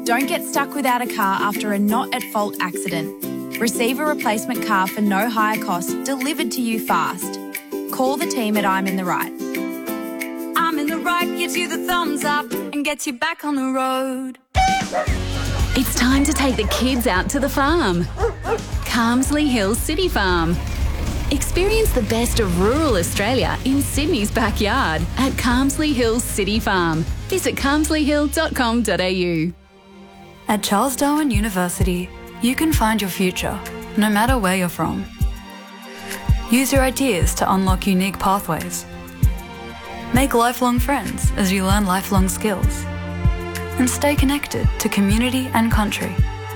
Don't get stuck without a car after a not-at-fault accident. Receive a replacement car for no higher cost delivered to you fast. Call the team at I'm in the Right. I'm in the Right gives you the thumbs up and gets you back on the road. It's time to take the kids out to the farm. Carmsley Hills City Farm. Experience the best of rural Australia in Sydney's backyard at Carmsley Hills City Farm. Visit carmsleyhill.com.au. At Charles Darwin University, you can find your future, no matter where you're from. Use your ideas to unlock unique pathways. Make lifelong friends as you learn lifelong skills. And stay connected to community and country.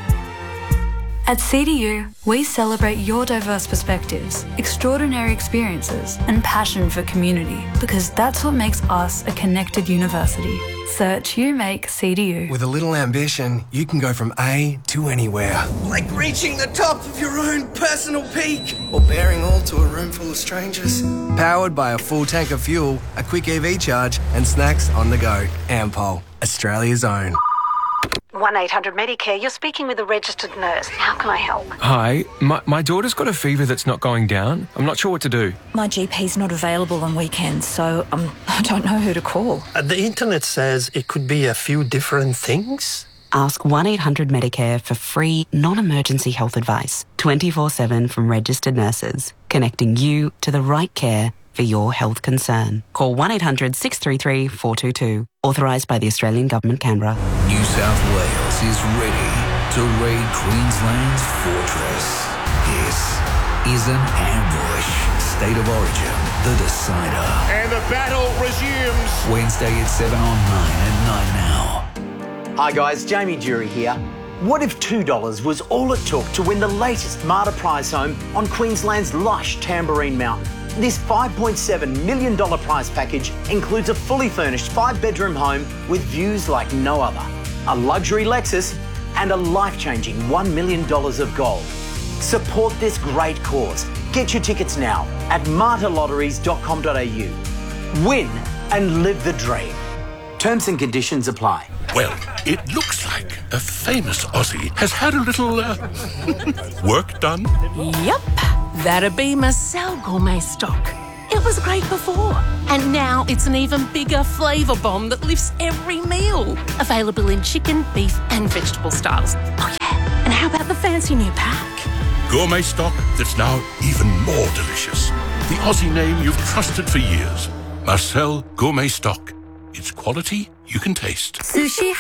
At CDU, we celebrate your diverse perspectives, extraordinary experiences, and passion for community, because that's what makes us a connected university. Search UMake CDU. With a little ambition, you can go from A to anywhere. Like reaching the top of your own personal peak. Or bearing all to a room full of strangers. Powered by a full tank of fuel, a quick EV charge, and snacks on the go. Ampol, Australia's own. 1-800-Medicare, you're speaking with a registered nurse. How can I help? Hi, my daughter's got a fever that's not going down. I'm not sure what to do. My GP's not available on weekends, so I don't know who to call. The internet says it could be a few different things. Ask 1-800-Medicare for free, non-emergency health advice, 24/7 from registered nurses, connecting you to the right care for your health concern. Call 1-800-633-422. Authorised by the Australian Government, Canberra. New South Wales is ready to raid Queensland's fortress. This is an ambush. State of Origin, the decider. And the battle resumes. Wednesday at 7 on 9 and 9 now. Hi guys, Jamie Jury here. What if $2 was all it took to win the latest Marta Prize home on Queensland's lush Tamborine Mountain? This $5.7 million prize package includes a fully furnished 5-bedroom home with views like no other, a luxury Lexus, and a life-changing $1 million of gold. Support this great cause. Get your tickets now at martalotteries.com.au. Win and live the dream. Terms and conditions apply. Well, it looks like a famous Aussie has had a little work done. Yep, that'd be Marcel Gourmet Stock. It was great before, and now it's an even bigger flavour bomb that lifts every meal. Available in chicken, beef and vegetable styles. Oh yeah, and how about the fancy new pack? Gourmet stock that's now even more delicious. The Aussie name you've trusted for years. Marcel Gourmet Stock. It's quality you can taste. Sushi